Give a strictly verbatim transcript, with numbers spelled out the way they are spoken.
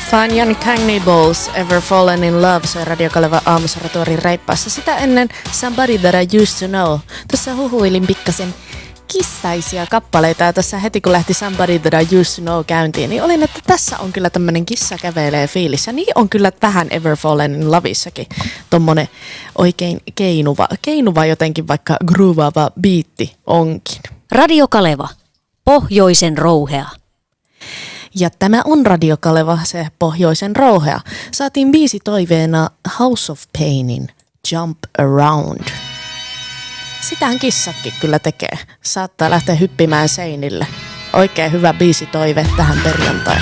Fine Cannibals, Ever Fallen in Love, se on Radio Kaleva aamusaratorin reippaassa. Sitä ennen Somebody That I Used To Know. Tuossa huhuilin pikkasen kissaisia kappaleita ja tässä heti kun lähti Somebody That I Used To Know käyntiin, niin olin, että tässä on kyllä tämmönen kissa kävelee fiilis. Ja niin on kyllä vähän Ever Fallen in Loveissakin tommonen oikein keinuva, keinuva jotenkin vaikka groovaava biitti onkin. Radio Kaleva, pohjoisen rouhea. Ja tämä on Radio Kaleva, se pohjoisen rouhea. Saatiin biisi toiveena House of Painin Jump Around. Sitähän kissatkin kyllä tekee. Saattaa lähteä hyppimään seinille. Oikein hyvä biisi toive tähän perjantai.